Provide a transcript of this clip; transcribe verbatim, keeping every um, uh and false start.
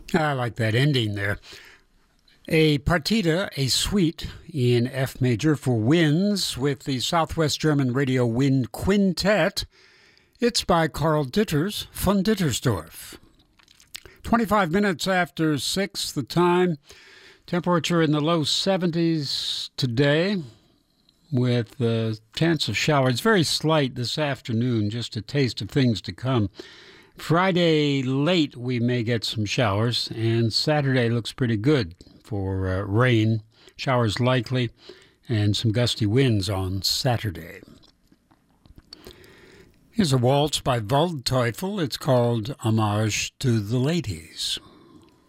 I like that ending there. A partita, a suite in F major for winds with the Southwest German Radio Wind Quintet. It's by Karl Ditters von Dittersdorf. twenty-five minutes after six, the time. Temperature in the low seventies today with a chance of showers. Very slight this afternoon, just a taste of things to come. Friday late we may get some showers, and Saturday looks pretty good for uh, rain. Showers likely, and some gusty winds on Saturday. Here's a waltz by Waldteufel. It's called Homage to the Ladies.